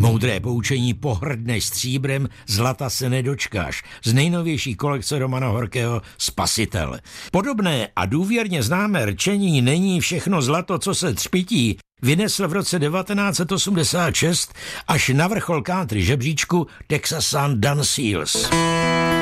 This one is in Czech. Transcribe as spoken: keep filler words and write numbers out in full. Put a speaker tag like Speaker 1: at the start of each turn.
Speaker 1: Moudré poučení pohrdneš stříbrem, zlata se nedočkáš. Z nejnovější kolekce Romana Horkého Spasitel. Podobné a důvěrně známé rčení není všechno zlato, co se třpití, vynesl v roce devatenáct set osmdesát šest až na vrchol country žebříčku Texasan Dan Seals.